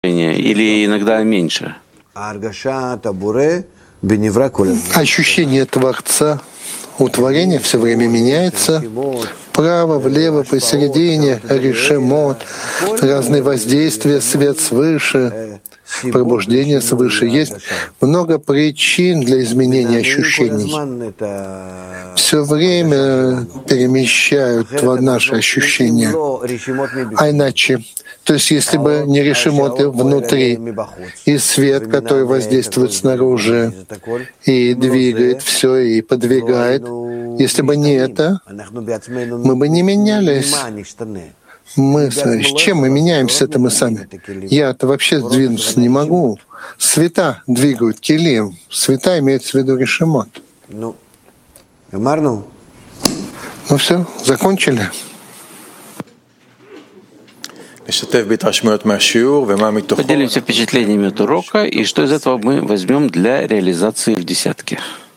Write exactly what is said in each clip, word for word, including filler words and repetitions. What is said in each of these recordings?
или иногда меньше? Ощущение Творца у творения все время меняется. Вправо, влево, посередине, решемот, разные воздействия, свет свыше, пробуждение свыше. Есть много причин для изменения ощущений. Все время перемещают наши ощущения. А иначе, то есть если бы не решемоты внутри, и свет, который воздействует снаружи, и двигает все, и подвигает, если бы не это, мы бы не менялись. Мы, с чем мы меняемся, это мы сами. Я-то вообще сдвинуться не могу. Света двигают килим. Света имеется в виду решемот. Ну все, закончили. Поделимся впечатлениями от урока, и что из этого мы возьмем для реализации в десятке.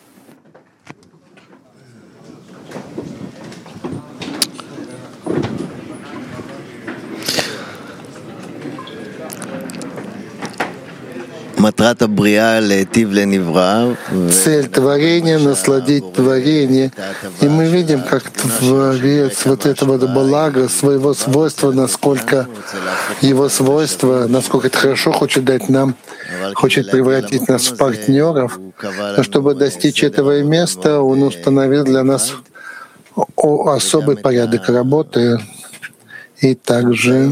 Цель творения — насладить творение. И мы видим, как Творец вот этого блага, своего свойства, насколько его свойства, насколько это хорошо хочет дать нам, хочет превратить нас в партнеров. Но чтобы достичь этого места, Он установил для нас особый порядок работы и также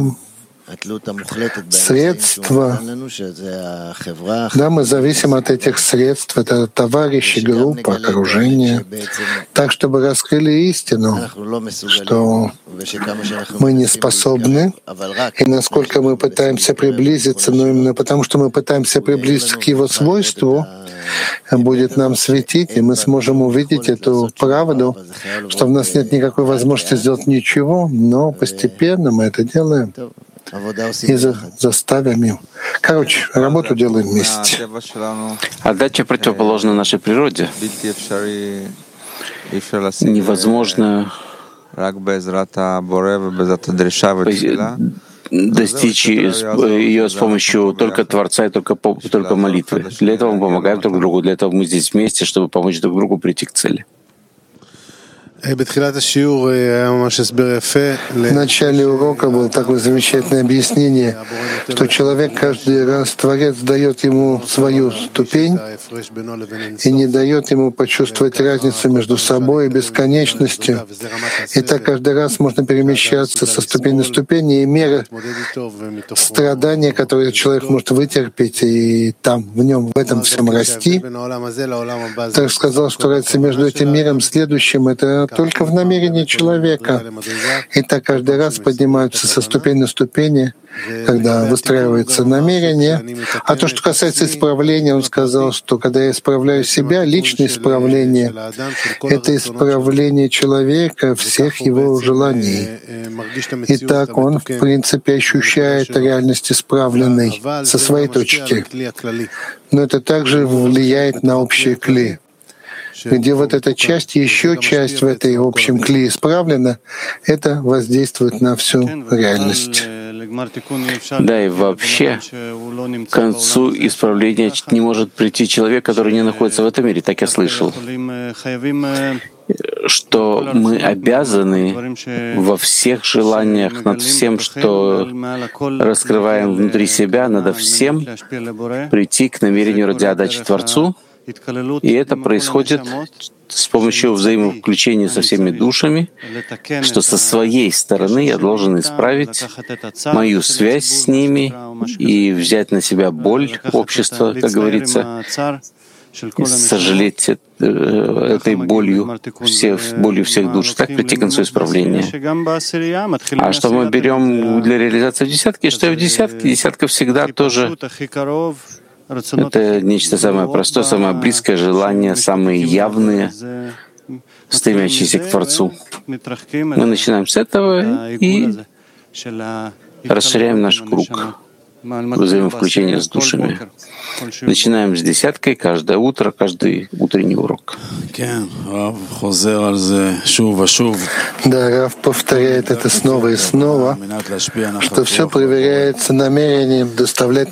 средства. Да, мы зависим от этих средств, это товарищи, группа, окружение, так, чтобы раскрыли истину, что мы не способны, и насколько мы пытаемся приблизиться, но именно потому, что мы пытаемся приблизиться к Его свойству, будет нам светить, и мы сможем увидеть эту правду, что в нас нет никакой возможности сделать ничего, но постепенно мы это делаем. И за, заставим им. Короче, работу делаем вместе. Отдача противоположна нашей природе. Невозможно достичь ее с помощью только Творца и только, только молитвы. Для этого мы помогаем друг другу, для этого мы здесь вместе, чтобы помочь друг другу прийти к цели. В начале урока было такое замечательное объяснение, что человек каждый раз, Творец дает ему свою ступень и не дает ему почувствовать разницу между собой и бесконечностью. И так каждый раз можно перемещаться со ступени на ступень, и мера страдания, которые человек может вытерпеть, и там, в нем, в этом всем расти. Так сказал, что разница между этим миром и следующим — это только в намерении человека. И так каждый раз поднимаются со ступени на ступени, когда выстраивается намерение. А то, что касается исправления, он сказал, что когда я исправляю себя, личное исправление — это исправление человека, всех его желаний. И так он, в принципе, ощущает реальность исправленной со своей точки. Но это также влияет на общие кли, где вот эта часть, еще часть в этой общем кли исправлена, это воздействует на всю реальность. Да, и вообще к концу исправления не может прийти человек, который не находится в этом мире, так я слышал, что мы обязаны во всех желаниях, над всем, что раскрываем внутри себя, надо всем прийти к намерению ради отдачи Творцу. И это происходит с помощью взаимовключения со всеми душами, что со своей стороны я должен исправить мою связь с ними и взять на себя боль общества, как говорится, и сожалеть этой болью, всех, болью всех душ, так прийти к концу исправления. А что мы берем для реализации в десятке? Что я в десятке? Десятка всегда тоже это нечто самое простое, самое близкое желание, самые явные, стремящиеся к Творцу. Мы начинаем с этого и расширяем наш круг. взаимовключения с душами. Начинаем с десяткой каждое утро, каждый утренний урок. Да, Рав повторяет это снова и снова, что все проверяется намерением доставлять